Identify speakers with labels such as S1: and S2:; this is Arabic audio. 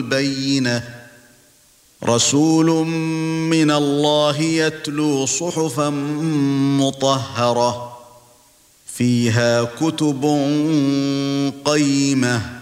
S1: البينة رسول من الله يتلو صحفا مطهرة فيها كتب قيمة